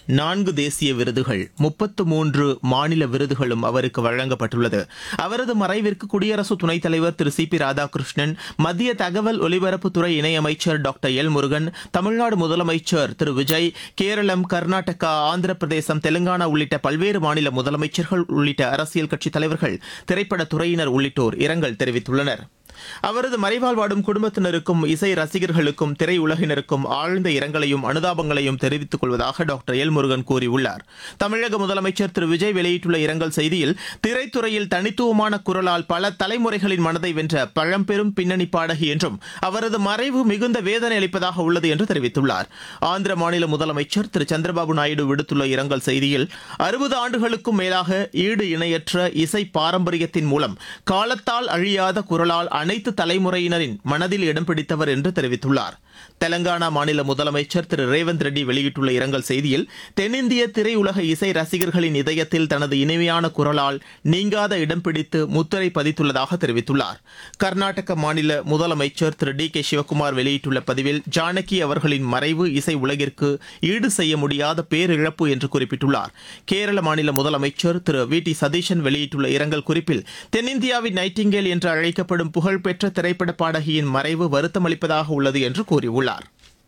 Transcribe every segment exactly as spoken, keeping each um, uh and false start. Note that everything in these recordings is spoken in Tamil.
நான்கு தேசிய விருதுகள், முப்பத்து மூன்று மாநில விருதுகளும் அவருக்கு வழங்கப்பட்டுள்ளது. அவரது மறைவிற்கு குடியரசு துணைத் தலைவர் திரு சி பி ராதாகிருஷ்ணன், மத்திய தகவல் ஒலிபரப்புத்துறை இணையமைச்சர் டாக்டர் எல் முருகன், தமிழ்நாடு முதலமைச்சர் திரு விஜய், கேரளம், கர்நாடகா, ஆந்திர பிரதேசம், தெலுங்கானா உள்ளிட்ட பல்வேறு மாநில முதலமைச்சர்கள் உள்ளிட்ட அரசியல் கட்சித் தலைவர்கள், திரைப்படத் துறையினர் உள்ளிட்டோர் இரங்கல் தெரிவித்துள்ளனர். அவரது மறைவால் வாடும் குடும்பத்தினருக்கும் இசை ரசிகர்களுக்கும் திரையுலகினருக்கும் ஆழ்ந்த இரங்கலையும் அனுதாபங்களையும் தெரிவித்துக் கொள்வதாக டாக்டர் எல் முருகன் கூறியுள்ளார். தமிழக முதலமைச்சர் திரு விஜய் வெளியிட்டுள்ள இரங்கல் செய்தியில், திரைத்துறையில் தனித்துவமான குரலால் பல தலைமுறைகளின் மனதை வென்ற பழம்பெரும் பின்னணி பாடகி என்றும் அவரது மறைவு மிகுந்த வேதனை அளிப்பதாக உள்ளது என்று தெரிவித்துள்ளார். ஆந்திர மாநில முதலமைச்சர் திரு சந்திரபாபு நாயுடு விடுத்துள்ள இரங்கல் செய்தியில், அறுபது ஆண்டுகளுக்கும் மேலாக ஈடு இணையற்ற இசை பாரம்பரியத்தின் மூலம் காலத்தால் அழியாத குரலால் அனைத்து தலைமுறையினரின் மனதில் இடம் பிடித்தவர் என்று தெரிவித்துள்ளார். தெலங்கானா மாநில முதலமைச்சர் திரு ரேவந்த் ரெட்டி வெளியிட்டுள்ள இரங்கல் செய்தியில், தென்னிந்திய திரையுலக இசை ரசிகர்களின் இதயத்தில் தனது இனிமையான குரலால் நீங்காத இடம் பிடித்து முத்திரை பதித்துள்ளதாக தெரிவித்துள்ளார். கர்நாடக மாநில முதலமைச்சர் திரு டி கே சிவக்குமார் வெளியிட்டுள்ள பதிவில், ஜானகி அவர்களின் மறைவு இசை உலகிற்கு ஈடு செய்ய முடியாத பேரிழப்பு என்று குறிப்பிட்டுள்ளார். கேரள மாநில முதலமைச்சர் திரு வி டி சதீஷன் வெளியிட்டுள்ள இரங்கல் குறிப்பில், தென்னிந்தியாவின் நைட்டிங்கேல் என்று அழைக்கப்படும் புகழ்பெற்ற திரைப்பட பாடகியின் மறைவு வருத்தமளிப்பதாக உள்ளது என்று கூறியுள்ளார்.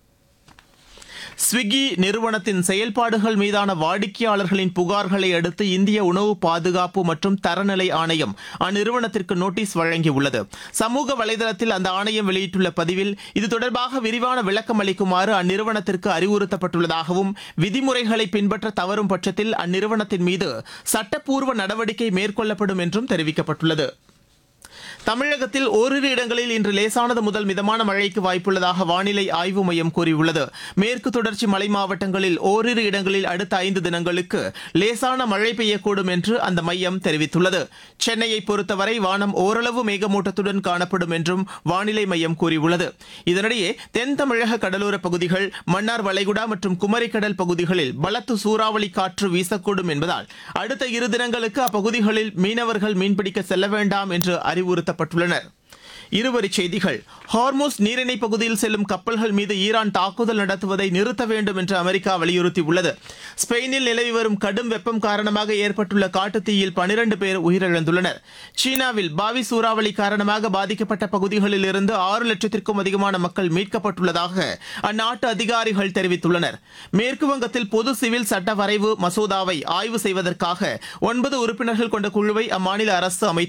ஸ்விக்கி நிறுவனத்தின் செயல்பாடுகள் மீதான வாடிக்கையாளர்களின் புகார்களை அடுத்து இந்திய உணவு பாதுகாப்பு மற்றும் தரநிலை ஆணையம் அந்நிறுவனத்திற்கு நோட்டீஸ் வழங்கியுள்ளது. சமூக வலைதளத்தில் அந்த ஆணையம் வெளியிட்டுள்ள பதிவில், இது தொடர்பாக விரிவான விளக்கம் அளிக்குமாறு அந்நிறுவனத்திற்கு அறிவுறுத்தப்பட்டுள்ளதாகவும், விதிமுறைகளை பின்பற்ற தவறும் பட்சத்தில் அந்நிறுவனத்தின் மீது சட்டப்பூர்வ நடவடிக்கை மேற்கொள்ளப்படும் என்றும் தெரிவிக்கப்பட்டுள்ளது. தமிழகத்தில் ஓரிரு இடங்களில் இன்று லேசானது முதல் மிதமான மழைக்கு வாய்ப்புள்ளதாக வானிலை ஆய்வு மையம் கூறியுள்ளது. மேற்கு தொடர்ச்சி மலை மாவட்டங்களில் ஓரிரு இடங்களில் அடுத்த ஐந்து தினங்களுக்கு லேசான மழை பெய்யக்கூடும் என்று அந்த மையம் தெரிவித்துள்ளது. சென்னையை பொறுத்தவரை வானம் ஓரளவு மேகமூட்டத்துடன் காணப்படும் என்றும் வானிலை மையம் கூறியுள்ளது. இதனிடையே தென் தமிழக கடலோர பகுதிகள், மன்னார் வளைகுடா மற்றும் குமரிக்கடல் பகுதிகளில் பலத்த சூறாவளி காற்று வீசக்கூடும் என்பதால் அடுத்த இரு தினங்களுக்கு அப்பகுதிகளில் மீனவர்கள் மீன்பிடிக்க செல்ல வேண்டாம் என்று அறிவுறுத்த பட்டுள்ளனர். இருவரிச் செய்திகள். ஹார்மோஸ் நீரிணை பகுதியில் செல்லும் கப்பல்கள் மீது ஈரான் தாக்குதல் நடத்துவதை நிறுத்த வேண்டும் என்று அமெரிக்கா வலியுறுத்தியுள்ளது. ஸ்பெயினில் நிலவி வரும் கடும் வெப்பம் காரணமாக ஏற்பட்டுள்ள காட்டுத்தீயில் பனிரண்டு பேர் உயிரிழந்துள்ளனர். சீனாவில் பாவி சூறாவளி காரணமாக பாதிக்கப்பட்ட பகுதிகளில் இருந்து ஆறு லட்சத்திற்கும் அதிகமான மக்கள் மீட்கப்பட்டுள்ளதாக அந்நாட்டு அதிகாரிகள் தெரிவித்துள்ளனர். மேற்கு வங்கத்தில் பொது சிவில் சட்ட வரைவு மசோதாவை ஆய்வு செய்வதற்காக ஒன்பது உறுப்பினர்கள் கொண்ட குழுவை அம்மாநில அரசு அமைத்து